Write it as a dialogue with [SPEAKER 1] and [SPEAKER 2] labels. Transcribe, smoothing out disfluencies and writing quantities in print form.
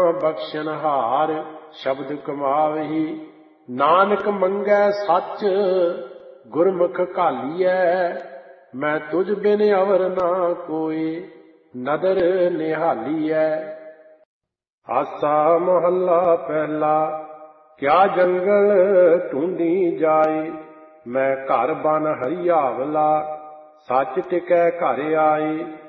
[SPEAKER 1] ਬਖਸ਼ਨਹਾਰ ਸ਼ਬਦ ਕਮਾਵਹੀ। ਨਾਨਕ ਮੰਗੈ ਸੱਚ ਗੁਰਮੁਖ ਘਾਲੀਐ। ਮੈਂ ਤੁਝ ਬਿਨ ਅਵਰ ਨਾ ਕੋਇ ਨਦਰ ਨਿਹਾਲੀਐ। ਆਸਾ ਮਹੱਲਾ ਪਹਿਲਾ। ਕਿਆ ਜੰਗਲ ਢੂੰਢੀ ਜਾਏ। ਮੈਂ ਘਰ ਬਨ ਹਰਿਆਵਲਾ। ਸੱਚ ਟਿਕੈ ਘਰ ਆਏ।